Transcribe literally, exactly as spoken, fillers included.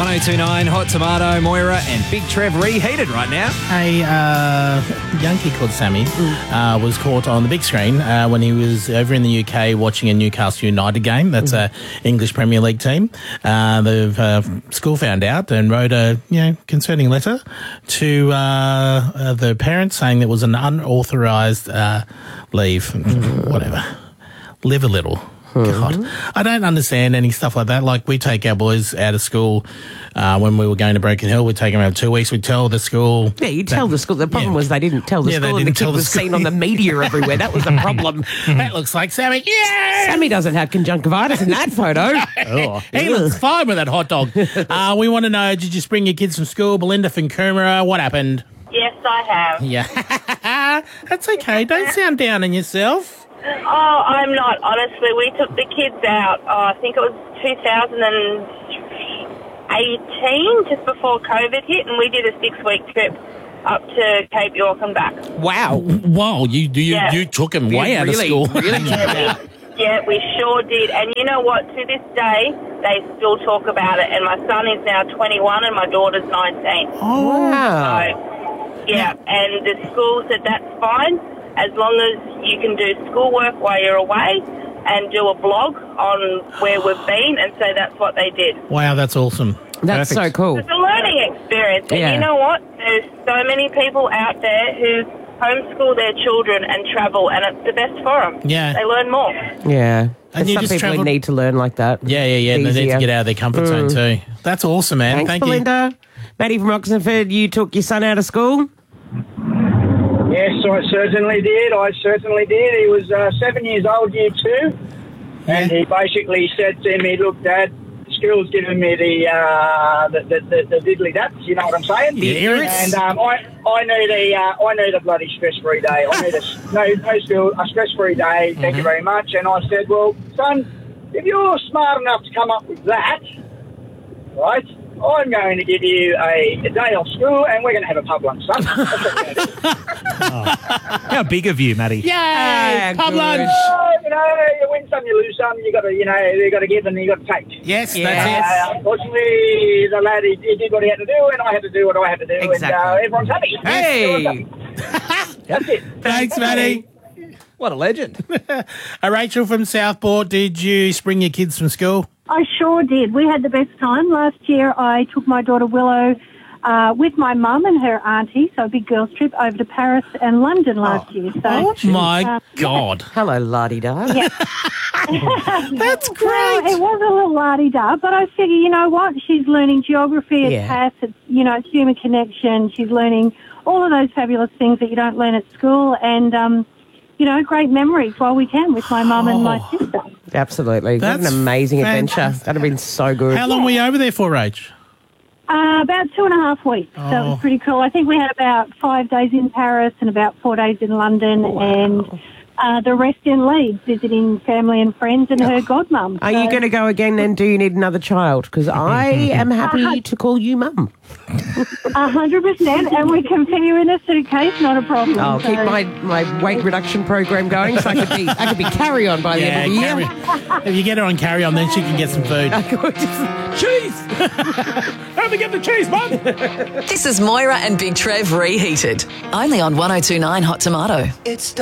oh two nine Hot Tomato, Moira and Big Trev reheated right now. A uh, young kid called Sammy uh, was caught on the big screen uh, when he was over in the U K watching a Newcastle United game. That's a English Premier League team. Uh, the uh, school found out and wrote a you know concerning letter to uh, uh, the parents saying there was an unauthorised uh, leave. Whatever. Live a little. God, I don't understand any stuff like that. Like, we take our boys out of school uh, when we were going to Broken Hill. We'd take them out two weeks. We'd tell the school. Yeah, you tell the school. The problem yeah. was they didn't tell the Yeah, they school, and the didn't kid tell the was school. seen on the media everywhere. That was the problem. That looks like Sammy. Yeah! Sammy doesn't have conjunctivitis in that photo. Oh. He looks fine with that hot dog. uh, we want to know, did you bring your kids from school? Belinda from Coomera, what happened? Yes, I have. Yeah. That's okay. Don't sound down on yourself. Oh, I'm not. Honestly, we took the kids out, oh, I think it was two thousand eighteen, just before COVID hit, and we did a six-week trip up to Cape York and back. Wow. Wow, you you, Yeah. you took him way out of Really, school. really took him Yeah, out. we, yeah, we sure did. And you know what? To this day, they still talk about it. And my son is now twenty-one and my daughter's nineteen. Oh. Wow. So, yeah, and the school said that's fine as long as you can do schoolwork while you're away and do a blog on where we've been, and so that's what they did. Wow, that's awesome. That's Perfect. so cool. It's a learning experience, and Yeah. you know what? There's so many people out there who homeschool their children and travel, and it's the best for them. Yeah. They learn more. Yeah. And you some just people travelled- need to learn like that. Yeah, yeah, yeah. They need to Easier. get out of their comfort zone too. That's awesome, man. Thanks, Thank you. Belinda. Maddie from Oxenford, you took your son out of school? Yes, I certainly did. I certainly did. He was uh, seven years old, year two, and he basically said to me, "Look, Dad, the school's giving me the uh, the, the, the, the diddly daps. You know what I'm saying?" Yeah. And um, I I need a uh, I need a bloody stress-free day. I need a no no school a stress-free day. Thank you very much. And I said, "Well, son, if you're smart enough to come up with that, right? I'm going to give you a, a day off school, and we're going to have a pub lunch, son." That's what we're going to do. How big of you, Maddie? Yay! Ah, Pub good. lunch. Oh, you know, you win some, you lose some. You got to, you know, you got to give and you got to take. Yes, Yeah. that's Uh, unfortunately, the lad he, he did what he had to do, and I had to do what I had to do, and uh, Exactly. everyone's happy. Hey! Everyone's happy. That's it. it. Thanks, Maddie. What a legend. Uh, Rachel from Southport, did you spring your kids from school? I sure did. We had the best time. Last year I took my daughter Willow uh, with my mum and her auntie, so a big girls trip, over to Paris and London last year. So, Oh, my uh, God. Hello, la-di-da. Yeah. That's Well, great. it was a little la-di-da, but I figure, you know what? She's learning geography at Yeah. P A S, it's, you know, it's human connection. She's learning all of those fabulous things that you don't learn at school, and, um, you know, great memories while we can with my mum and my sister. Absolutely. What That's an amazing adventure. fantastic. That'd have been so good. How long were you over there for, Rach? Uh, about two and a half weeks. So it Oh. was pretty cool. I think we had about five days in Paris and about four days in London, and uh, the rest in Leeds, visiting family and friends and her godmum. Are you So- going to go again, and do you need another child? Because I am happy to call you mum. A hundred percent, and we can fit you in a suitcase, not a problem. I'll keep So- my, my weight reduction program going so I could be I could be carry on by the Yeah, end of the carry, year. if you get her on carry on, then she can get some food. Cheese! Let me get the cheese, Mum. This is Moira and Big Trev reheated. Only on one oh two nine Hot Tomato. It's